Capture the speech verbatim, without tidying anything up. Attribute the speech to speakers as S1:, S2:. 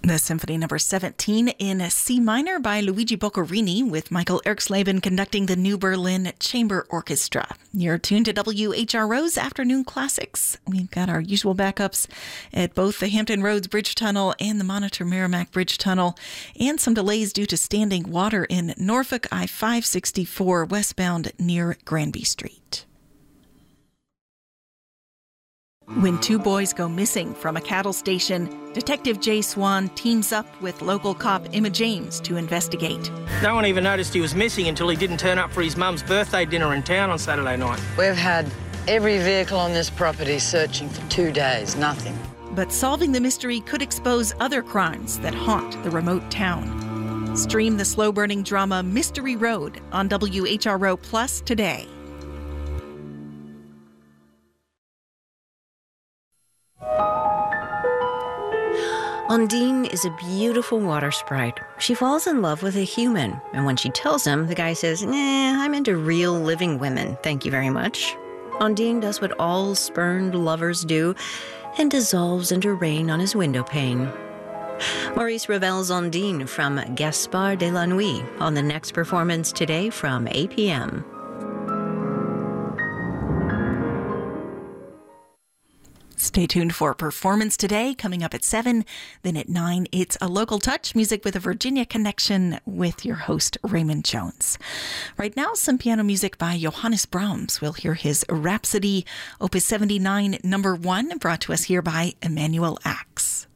S1: The Symphony Number seventeen in C minor by Luigi Boccherini, with Michael Erxleben conducting the New Berlin Chamber Orchestra. You're tuned to W H R O's Afternoon Classics. We've got our usual backups at both the Hampton Roads Bridge Tunnel and the Monitor Merrimack Bridge Tunnel, and some delays due to standing water in Norfolk I five sixty-four westbound near Granby Street. When two boys go missing from a cattle station, Detective Jay Swan teams up with local cop Emma James to investigate.
S2: No one even noticed he was missing until he didn't turn up for his mum's birthday dinner in town on Saturday night.
S3: We've had every vehicle on this property searching for two days, nothing.
S1: But solving the mystery could expose other crimes that haunt the remote town. Stream the slow-burning drama Mystery Road on W H R O Plus today.
S4: Undine is a beautiful water sprite. She falls in love with a human, and when she tells him, the guy says, nah, I'm into real living women, thank you very much. Undine does what all spurned lovers do and dissolves into rain on his window pane. Maurice Ravel's Undine from Gaspard de la Nuit on the next performance today from eight p.m.
S1: Stay tuned for Performance Today, coming up at seven. Then at nine, it's A Local Touch, music with a Virginia connection, with your host, Raymond Jones. Right now, some piano music by Johannes Brahms. We'll hear his Rhapsody, Opus seventy-nine, number one, brought to us here by Emanuel Axe.